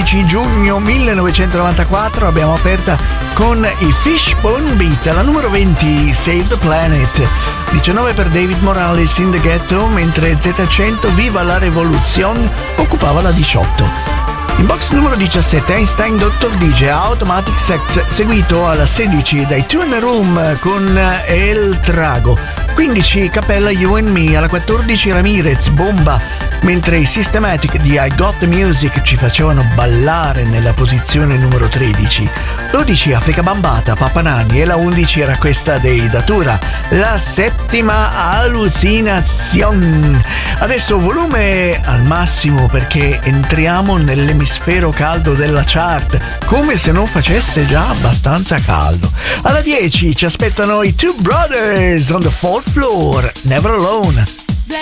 16 giugno 1994 abbiamo aperta con i Fishbone Beat, alla numero 20 Save the Planet, 19 per David Morales in the Ghetto, mentre Z100 Viva la Revoluzione occupava la 18. In box numero 17 Einstein Dr. DJ Automatic Sex, seguito alla 16 dai Two in a Room con El Trago, 15 Cappella You and Me, alla 14 Ramirez Bomba, mentre i Systematic di I Got the Music ci facevano ballare nella posizione numero 13, 12 Africa Bambata Papa Nanni, e la 11 era questa dei Datura, la settima Allucinazione. Adesso volume al massimo perché entriamo nell'emisfero caldo della chart, come se non facesse già abbastanza caldo. Alla 10 ci aspettano i Two Brothers on the Fourth Floor, Never Alone.